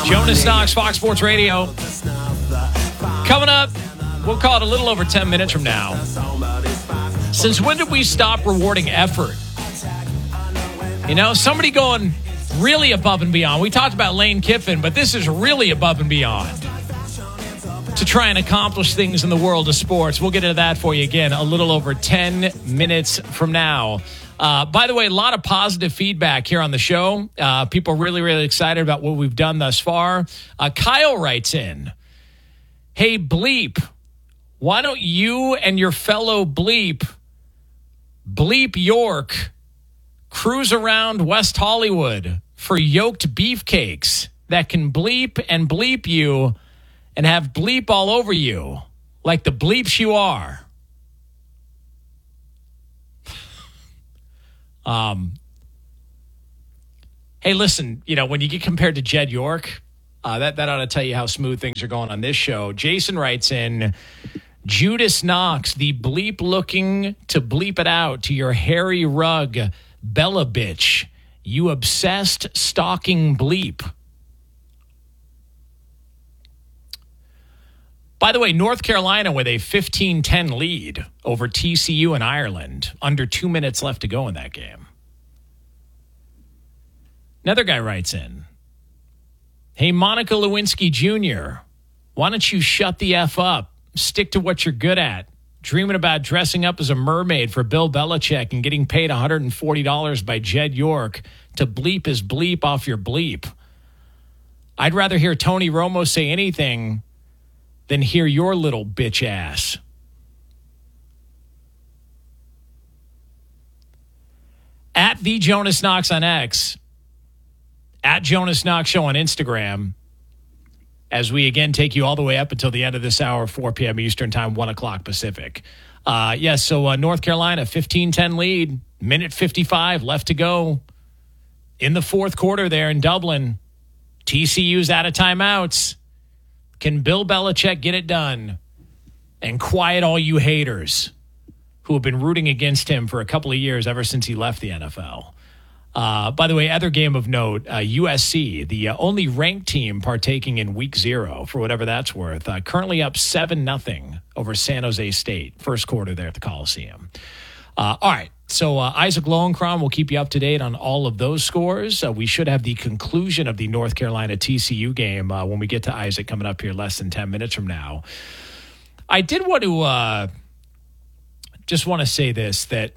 Jonas Knox, Fox Sports Radio. Coming up, we'll call it a little over 10 minutes from now. Since when did we stop rewarding effort? You know, somebody going really above and beyond. We talked about Lane Kiffin, but this is really above and beyond to try and accomplish things in the world of sports. We'll get into that for you again a little over 10 minutes from now. By the way, a lot of positive feedback here on the show. People are really, really excited about what we've done thus far. Kyle writes in, hey, Bleep, why don't you and your fellow Bleep York cruise around West Hollywood for yoked beefcakes that can bleep and bleep you and have bleep all over you like the bleeps you are? Hey, listen, you know, when you get compared to Jed York, that ought to tell you how smooth things are going on this show. Jason writes in, Judas Knox, the bleep looking to bleep it out to your Harry Rugg Bella bitch, you obsessed stalking bleep. By the way, North Carolina with a 15-10 lead over TCU in Ireland. Under 2 minutes left to go in that game. Another guy writes in, hey, Monica Lewinsky Jr., why don't you shut the F up? Stick to what you're good at. Dreaming about dressing up as a mermaid for Bill Belichick and getting paid $140 by Jed York to bleep his bleep off your bleep. I'd rather hear Tony Romo say anything than hear your little bitch ass. At the Jonas Knox on X, at Jonas Knox Show on Instagram, as we again take you all the way up until the end of this hour, 4 p.m. Eastern Time, 1 o'clock Pacific. So North Carolina, 15-10 lead, minute 55 left to go in the fourth quarter there in Dublin. TCU's out of timeouts. Can Bill Belichick get it done and quiet all you haters who have been rooting against him for a couple of years ever since he left the NFL? By the way, other game of note, USC, the only ranked team partaking in week 0, for whatever that's worth, currently up 7-0 over San Jose State, first quarter there at the Coliseum. All right, so Isaac Lowenkron will keep you up to date on all of those scores. We should have the conclusion of the North Carolina TCU game when we get to Isaac coming up here less than 10 minutes from now. I did want to just want to say this, that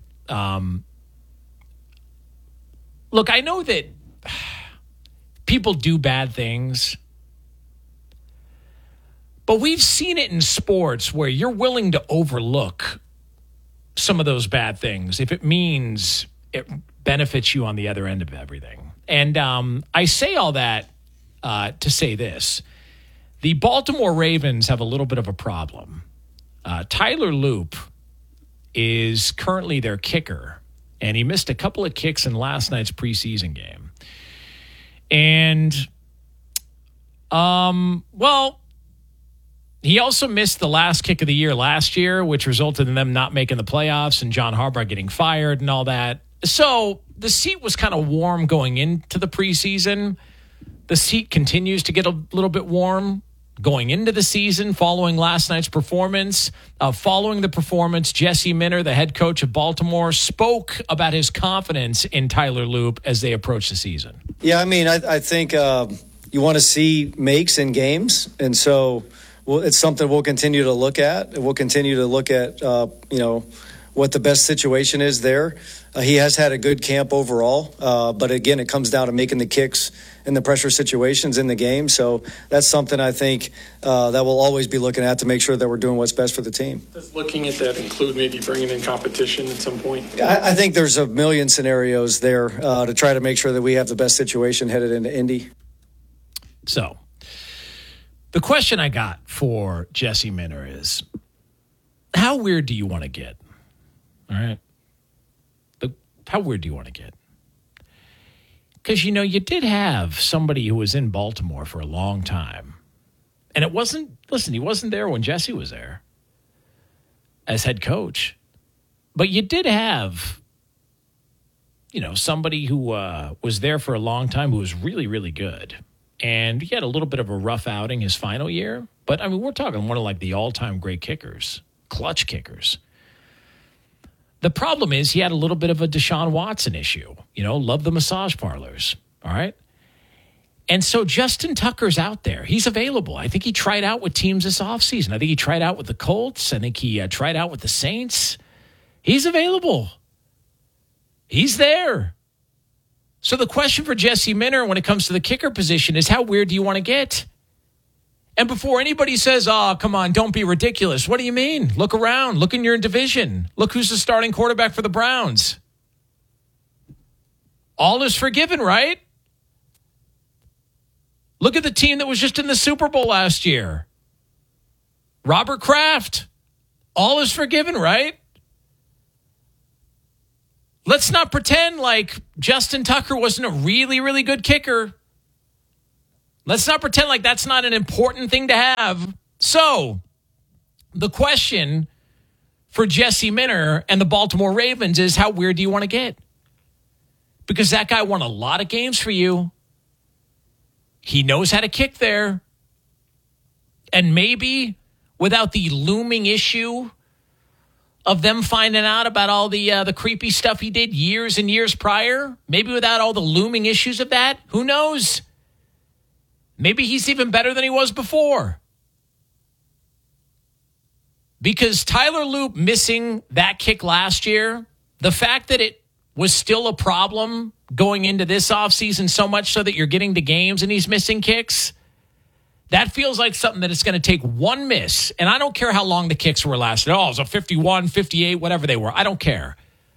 look, I know that people do bad things, but we've seen it in sports where you're willing to overlook some of those bad things if it means it benefits you on the other end of everything. And I say all that to say this. The Baltimore Ravens have a little bit of a problem. Tyler Loop is currently their kicker, and he missed a couple of kicks in last night's preseason game. And, he also missed the last kick of the year last year, which resulted in them not making the playoffs and John Harbaugh getting fired and all that. So the seat was kind of warm going into the preseason. The seat continues to get a little bit warm going into the season following last night's performance. Following the performance, Jesse Minter, the head coach of Baltimore, spoke about his confidence in Tyler Loop as they approach the season. Yeah, I mean, I think you want to see makes in games, and so it's something we'll continue to look at. We'll continue to look at, what the best situation is there. He has had a good camp overall, but again, it comes down to making the kicks in the pressure situations in the game. So that's something I think that we'll always be looking at to make sure that we're doing what's best for the team. Does looking at that include maybe bringing in competition at some point? I think there's a million scenarios there to try to make sure that we have the best situation headed into Indy. So the question I got for Jesse Minter is, how weird do you want to get? All right. How weird do you want to get? Because, you did have somebody who was in Baltimore for a long time. And he wasn't there when Jesse was there as head coach. But you did have, somebody who was there for a long time who was really, really good. And he had a little bit of a rough outing his final year. But, I mean, we're talking one of like the all-time great kickers, clutch kickers. The problem is he had a little bit of a Deshaun Watson issue. Love the massage parlors. All right. And so Justin Tucker's out there. He's available. I think he tried out with teams this offseason. I think he tried out with the Colts. I think he tried out with the Saints. He's available. He's there. So the question for Jesse Minter when it comes to the kicker position is how weird do you want to get? And before anybody says, oh, come on, don't be ridiculous. What do you mean? Look around. Look in your division. Look who's the starting quarterback for the Browns. All is forgiven, right? Look at the team that was just in the Super Bowl last year. Robert Kraft. All is forgiven, right? Let's not pretend like Justin Tucker wasn't a really, really good kicker. Let's not pretend like that's not an important thing to have. So, the question for Jesse Minter and the Baltimore Ravens is how weird do you want to get? Because that guy won a lot of games for you. He knows how to kick there. And maybe without the looming issue of them finding out about all the creepy stuff he did years and years prior, maybe without all the looming issues of that, who knows? Maybe he's even better than he was before. Because Tyler Loop missing that kick last year, the fact that it was still a problem going into this offseason so much so that you're getting to games and he's missing kicks, that feels like something that it's going to take one miss. And I don't care how long the kicks were lasting. Oh, it was a 51, 58, whatever they were. I don't care.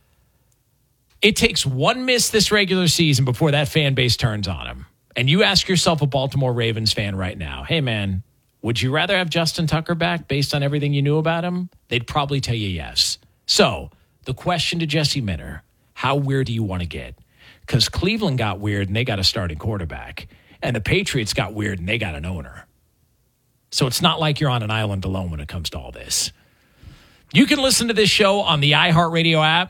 It takes one miss this regular season before that fan base turns on him. And you ask yourself, a Baltimore Ravens fan right now, hey, man, would you rather have Justin Tucker back based on everything you knew about him? They'd probably tell you yes. So the question to Jesse Minter, how weird do you want to get? Because Cleveland got weird and they got a starting quarterback. And the Patriots got weird and they got an owner. So it's not like you're on an island alone when it comes to all this. You can listen to this show on the iHeartRadio app.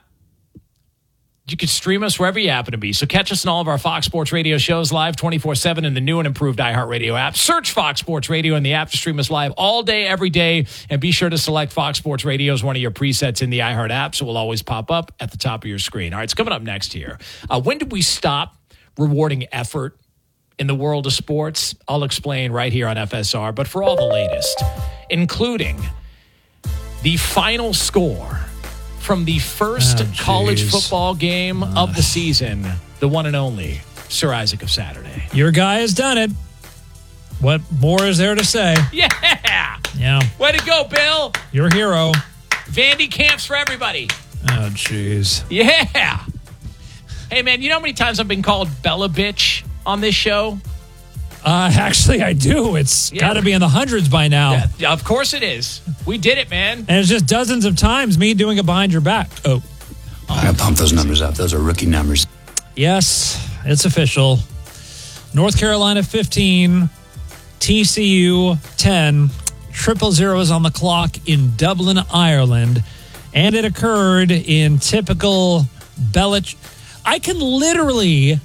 You can stream us wherever you happen to be. So catch us in all of our Fox Sports Radio shows live 24/7 in the new and improved iHeartRadio app. Search Fox Sports Radio in the app to stream us live all day, every day. And be sure to select Fox Sports Radio as one of your presets in the iHeart app, so it will always pop up at the top of your screen. All right, it's coming up next here. When did we stop rewarding effort in the world of sports? I'll explain right here on FSR. But for all the latest, including the final score from the first college football game of the season, the one and only Sir Isaac of Saturday. Your guy has done it. What more is there to say? Yeah. Way to go, Bill. Your hero. Vandy camps for everybody. Oh, jeez. Yeah. Hey, man, you know how many times I've been called Bella Bitch on this show? Actually, I do. It's got to be in the hundreds by now. Yeah, of course it is. We did it, man. And it's just dozens of times me doing it behind your back. Oh. I gotta pump those numbers up. Those are rookie numbers. Yes, it's official. North Carolina 15, TCU 10. 000 is on the clock in Dublin, Ireland. And it occurred in typical Belichick. I can literally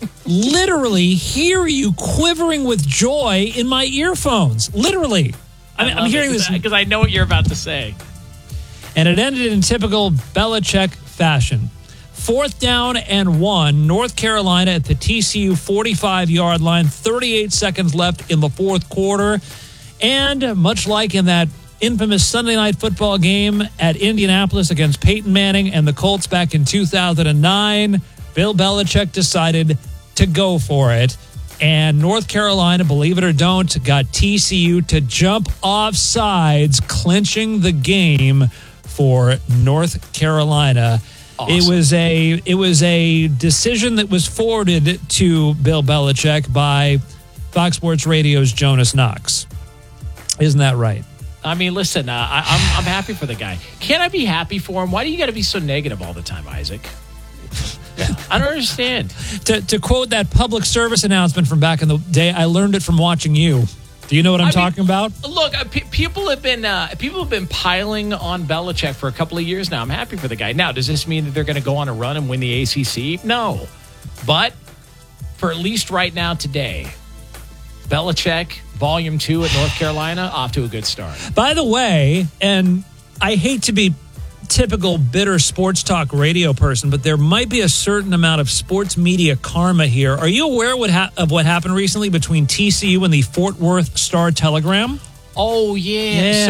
hear you quivering with joy in my earphones. Literally. I'm hearing this. Because I know what you're about to say. And it ended in typical Belichick fashion. 4th down and 1. North Carolina at the TCU 45-yard line. 38 seconds left in the fourth quarter. And much like in that infamous Sunday Night Football game at Indianapolis against Peyton Manning and the Colts back in 2009, Bill Belichick decided to go for it. And North Carolina, believe it or don't, got TCU to jump off sides, clinching the game for North Carolina. Awesome. It was a decision that was forwarded to Bill Belichick by Fox Sports Radio's Jonas Knox. Isn't that right? I mean, listen, I'm happy for the guy. Can't I be happy for him? Why do you got to be so negative all the time, Isaac? I don't understand. To quote that public service announcement from back in the day, I learned it from watching you. Do you know what I'm talking about? Look, people have been piling on Belichick for a couple of years now. I'm happy for the guy. Now, does this mean that they're going to go on a run and win the ACC? No. But for at least right now today, Belichick, Volume 2 at North Carolina, off to a good start. By the way, and I hate to be typical bitter sports talk radio person, but there might be a certain amount of sports media karma here. Are you aware of what happened recently between TCU and the Fort Worth Star-Telegram? Oh, yeah.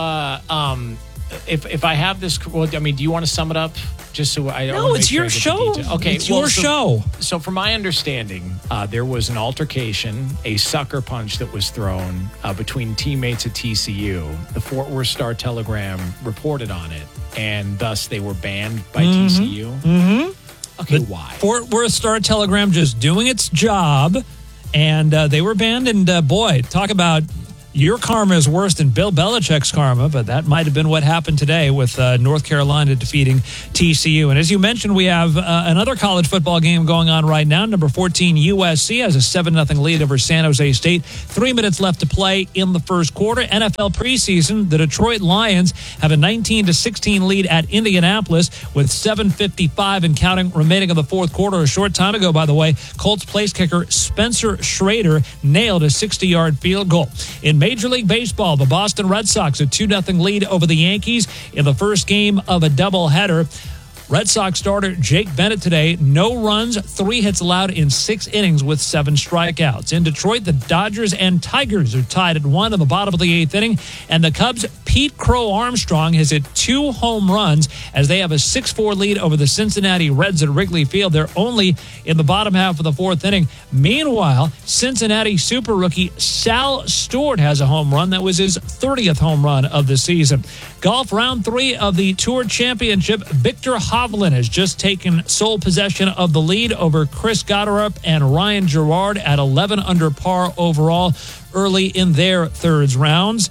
So, if I have this, well, I mean, do you want to sum it up? Just so I don't. No, it's your show. Okay, it's your show. So, from my understanding, there was an altercation, a sucker punch that was thrown between teammates at TCU. The Fort Worth Star-Telegram reported on it, and thus they were banned by TCU. Mm-hmm. Okay, why? Fort Worth Star-Telegram just doing its job, and they were banned. And boy, talk about. Your karma is worse than Bill Belichick's karma, but that might have been what happened today with North Carolina defeating TCU. And as you mentioned, we have another college football game going on right now. Number 14, USC has a 7-0 lead over San Jose State. 3 minutes left to play in the first quarter. NFL preseason, the Detroit Lions have a 19-16 lead at Indianapolis with 7:55 and counting remaining in the fourth quarter. A short time ago, by the way, Colts place kicker Spencer Schrader nailed a 60-yard field goal. In Major League Baseball, the Boston Red Sox a 2-0 lead over the Yankees in the first game of a doubleheader. Red Sox starter Jake Bennett today, no runs, 3 hits allowed in 6 innings with 7 strikeouts. In Detroit, the Dodgers and Tigers are tied at 1 in the bottom of the 8th inning, and the Cubs' Pete Crow Armstrong has hit 2 home runs as they have a 6-4 lead over the Cincinnati Reds at Wrigley Field. They're only in the bottom half of the 4th inning. Meanwhile, Cincinnati super rookie Sal Stewart has a home run. That was his 30th home run of the season. Golf round 3 of the Tour Championship, Victor Hovland has just taken sole possession of the lead over Chris Gotterup and Ryan Gerard at 11 under par overall early in their third rounds.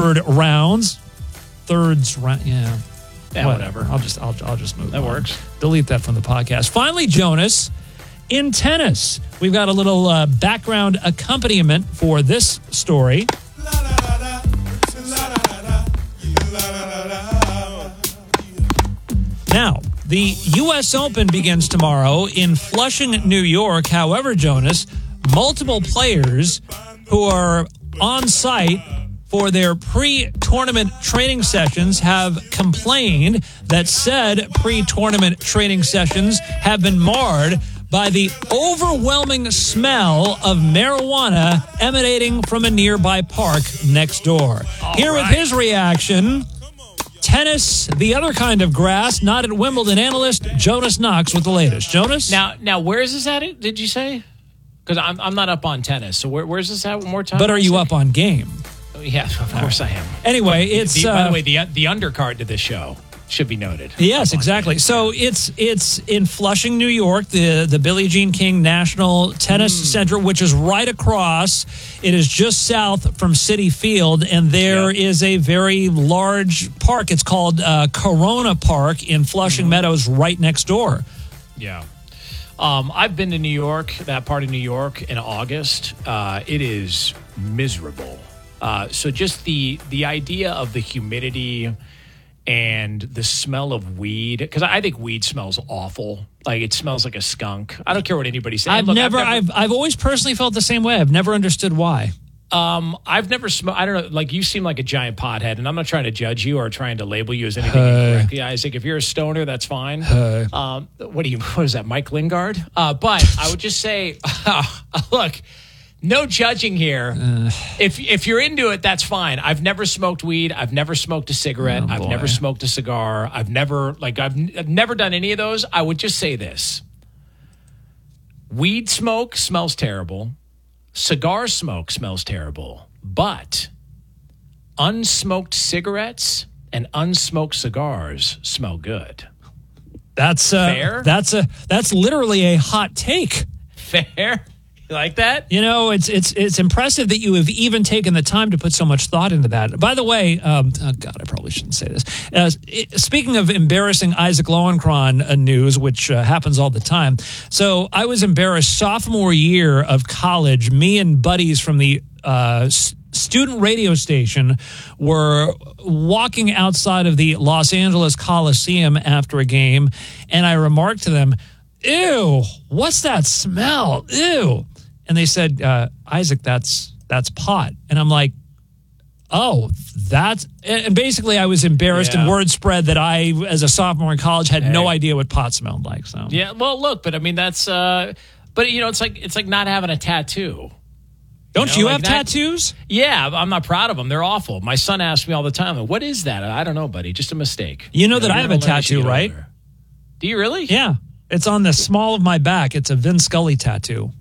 Yeah, whatever. I'll just move. That on. works. Delete that from the podcast. Finally, Jonas, in tennis, we've got a little background accompaniment for this story. Now, the U.S. Open begins tomorrow in Flushing, New York. However, Jonas, multiple players who are on site for their pre-tournament training sessions have complained that said pre-tournament training sessions have been marred by the overwhelming smell of marijuana emanating from a nearby park next door. Here with his reaction, tennis, the other kind of grass, not at Wimbledon analyst Jonas Knox with the latest. Jonas? Now, where is this at? Did you say? Because I'm not up on tennis. So where's this at? One more time. But are you up on game? Oh, yeah, of course I am. Anyway, it's by the way, the undercard to this show should be noted. Yes, exactly. So it's in Flushing, New York, the Billie Jean King National Tennis Center, which is right across. It is just south from Citi Field, and there is a very large park. It's called Corona Park in Flushing Meadows, right next door. Yeah. I've been to New York, that part of New York, in August. It is miserable. So just the idea of the humidity and the smell of weed, because I think weed smells awful. Like, it smells like a skunk. I don't care what anybody says. I've always personally felt the same way. I've never understood why. I've never smoked. I don't know. Like, you seem like a giant pothead, and I'm not trying to judge you or trying to label you as anything incorrectly. Isaac, if you're a stoner, that's fine. What is that, Mike Lingard? But I would just say, look, no judging here. If you're into it, that's fine. I've never smoked weed. I've never smoked a cigarette. I've never smoked a cigar. I've never done any of those. I would just say this. Weed smoke smells terrible. Cigar smoke smells terrible. But unsmoked cigarettes and unsmoked cigars smell good. That's fair. That's literally a hot take. Fair. You like that? You know, it's impressive that you have even taken the time to put so much thought into that. By the way, God, I probably shouldn't say this. Speaking of embarrassing Isaac Lowenkron news, which happens all the time. So I was embarrassed sophomore year of college. Me and buddies from the student radio station were walking outside of the Los Angeles Coliseum after a game, and I remarked to them, "Ew, what's that smell? Ew." And they said, Isaac, that's that's pot. And I'm like, oh, that's, and basically I was embarrassed and word spread that I, as a sophomore in college, had no idea what pot smelled like. So Yeah, well, look, but I mean, that's, but it's like not having a tattoo. Don't you have tattoos? Yeah, I'm not proud of them. They're awful. My son asks me all the time, what is that? I don't know, buddy. Just a mistake. You know that I have a tattoo, right? Older. Do you really? Yeah. It's on the small of my back. It's a Vin Scully tattoo.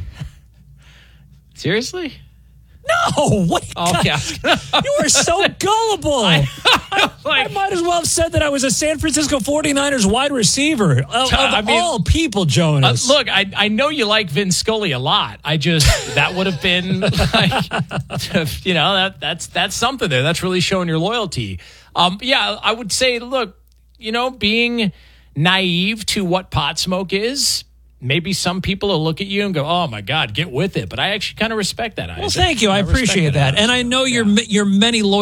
Seriously? No, what? Okay. You are so gullible. I might as well have said that I was a San Francisco 49ers wide receiver. Of all people, Jonas. Look, I know you like Vin Scully a lot. That would have been like, that's something there. That's really showing your loyalty. I would say, look, being naive to what pot smoke is. Maybe some people will look at you and go, "Oh my God, get with it." But I actually kind of respect that. Well, thank you. I appreciate that, and I know your many loyal